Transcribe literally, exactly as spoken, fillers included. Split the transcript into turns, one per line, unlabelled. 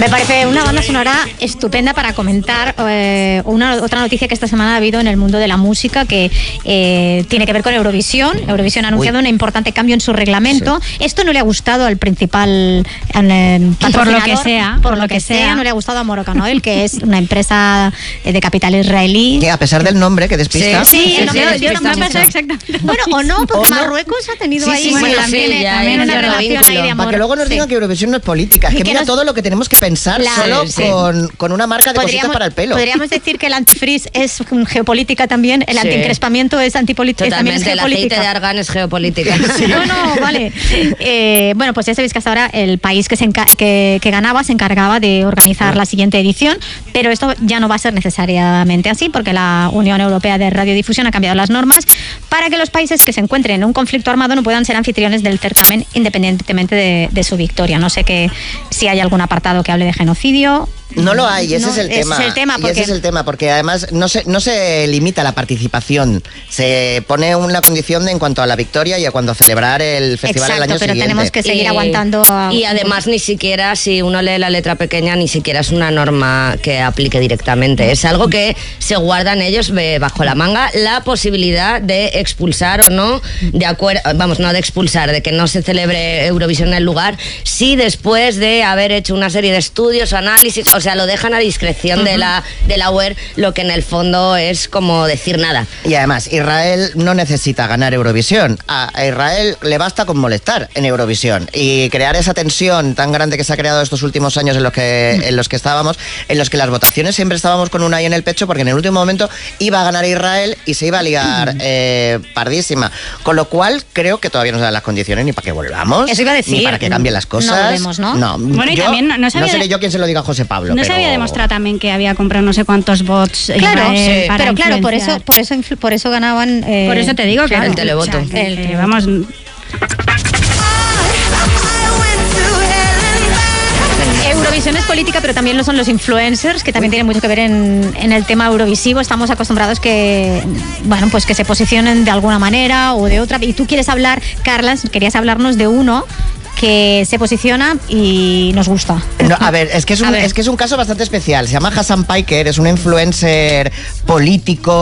Me parece una banda sonora estupenda para comentar eh, una otra noticia que esta semana ha habido en el mundo de la música que eh, tiene que ver con Eurovisión. Eurovisión ha anunciado Uy. un importante cambio en su reglamento. Sí. Esto no le ha gustado al principal eh,
por lo que sea,
por, por lo que, que sea, sea, no le ha gustado a Moroccan Oil, que es una empresa de capital israelí.
Que a pesar del nombre que despista.
Sí, sí, sí, no,
sí,
yo,
sí,
yo no me
pasa exactamente.
Bueno, o no, porque ¿O Marruecos no? ha tenido
sí,
ahí
sí,
bueno,
sí,
también,
sí,
también
ya,
una
ya,
relación ahí de amor.
Para que luego nos digan
sí.
que Eurovisión no es política, es que, que mira nos... todo lo que tenemos que pensar la... solo sí, sí. Con, con una marca de cositas para el pelo.
Podríamos decir que el antifreeze es geopolítica también, el sí. antiencrespamiento es antipolítica.
Totalmente, el aceite de argán es geopolítica.
Sí. No, no, vale. Eh, bueno, pues ya sabéis que hasta ahora el país que, se que, que ganaba se encargaba de organizar sí. la siguiente edición, pero esto ya no va a ser necesariamente así, porque la Unión Europea de Radiodifusión ha cambiado las normas para que los países que se encuentren en un conflicto armado no puedan ser anfitriones del certamen independientemente de, de su victoria. No sé que, si hay algún apartado que hable de genocidio.
No lo hay, ese no, es el tema.
Ese es el tema porque...
Y ese es el tema, porque además no se, no se limita la participación, se pone una condición de, en cuanto a la victoria y a cuando a celebrar el festival
Exacto,
el año
pero
siguiente.
tenemos que seguir
y,
aguantando. A...
Y además ni siquiera, si uno lee la letra pequeña, ni siquiera es una norma que aplique directamente. Es algo que se guardan ellos bajo la manga, la posibilidad de expulsar o no, de acuerdo, vamos, no de expulsar, de que no se celebre Eurovisión en el lugar, si después de haber hecho una serie de estudios o análisis, o sea, lo dejan a discreción uh-huh. de la de la U E R, lo que en el fondo es como decir nada.
Y además, Israel no necesita ganar Eurovisión. A Israel le basta con molestar en Eurovisión y crear esa tensión tan grande que se ha creado estos últimos años en los que, en los que estábamos, en los que las votaciones siempre estábamos con una I en el pecho, porque en el último momento iba a ganar Israel y se iba a liar eh, pardísima. Con lo cual, creo que todavía no se dan las condiciones ni para que volvamos.
Eso iba a decir.
Ni para que cambien las cosas.
No lo vemos, ¿no?
No,
bueno, y
yo,
también no, no,
no seré yo quien se lo diga a José Pablo.
No
pero...
se había demostrado también que había comprado no sé cuántos bots.
Claro,
Israel,
sí.
para
pero claro, por eso, por eso, por eso ganaban. Eh,
por eso te digo, claro.
El televoto.
O sea, que,
el
que, vamos.
Eurovisión es política, pero también lo son los influencers, que también Uy. tienen mucho que ver en, en el tema eurovisivo. Estamos acostumbrados que, bueno, pues que se posicionen de alguna manera o de otra. Y tú quieres hablar, Carla, querías hablarnos de uno que se posiciona y nos gusta.
No, a ver, es que es, un, es que es un caso bastante especial. Se llama Hassan Piker, es un influencer político